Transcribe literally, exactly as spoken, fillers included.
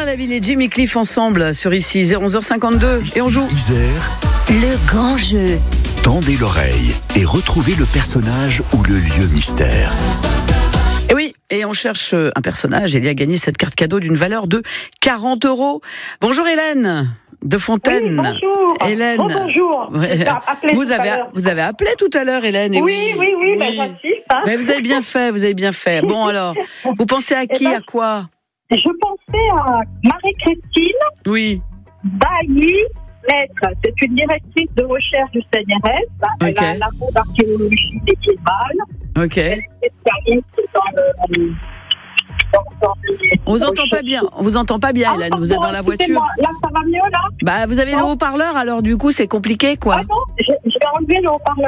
la ville et Jimmy Cliff ensemble sur ici, onze heures cinquante-deux. Ici, et on joue Isère, Le grand jeu. tendez l'oreille et retrouvez le personnage ou le lieu mystère. Et oui, et on cherche un personnage. Il y a gagné cette carte cadeau d'une valeur de quarante euros. Bonjour Hélène de Fontaine. Oui, bonjour. Hélène. Oh, bonjour. Ouais. Vous avez, vous avez appelé tout à l'heure, Hélène. Et Oui, oui, oui, oui. Ben, j'insiste. Hein. Mais vous avez bien fait, vous avez bien fait. Bon alors, vous pensez à qui, ben, à quoi? Je pensais à Marie-Christine Oui. Bailly Maître. C'est une directrice de recherche du C N R S. Elle Ok. a un labo d'archéologie médiévale. Ok. Elle est spécialiste dans le... dans- dans les On vous entend pas recherches. bien. On vous entend pas bien, Ah, Hélène. Vous êtes dans la voiture. excusez-moi. Là, ça va mieux, là? Bah, vous avez le haut-parleur, alors du coup, c'est compliqué, quoi. Ah non, je, je vais enlever le haut-parleur.